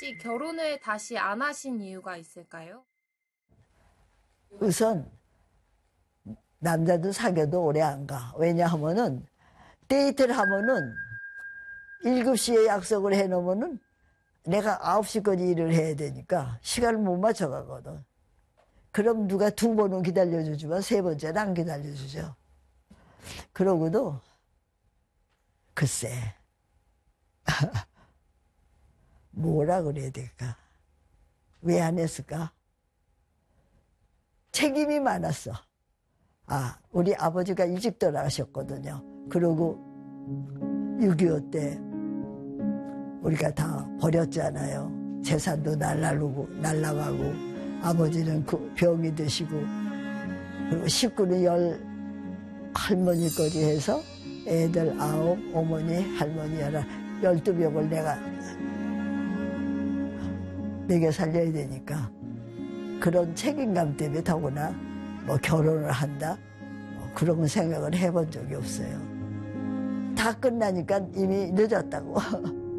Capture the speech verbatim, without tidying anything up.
혹시 결혼을 다시 안 하신 이유가 있을까요? 우선 남자도 사귀어도 오래 안 가. 왜냐하면은 데이트를 하면은 일곱 시에 약속을 해놓으면은 내가 아홉 시까지 일을 해야 되니까 시간을 못 맞춰가거든. 그럼 누가 두 번은 기다려주지만 세 번째는 안 기다려주죠. 그러고도 글쎄 뭐라 그래야 될까? 왜 안 했을까? 책임이 많았어. 아, 우리 아버지가 일찍 돌아가셨거든요. 그러고 육이오 때 우리가 다 버렸잖아요. 재산도 날라가고, 날라가고, 아버지는 그 병이 드시고, 그리고 식구는 열 할머니까지 해서 애들 아홉, 어머니, 할머니 하나, 열두 명을 내가 먹여 살려야 되니까 그런 책임감 때문에 더구나 뭐 결혼을 한다? 뭐 그런 생각을 해본 적이 없어요. 다 끝나니까 이미 늦었다고.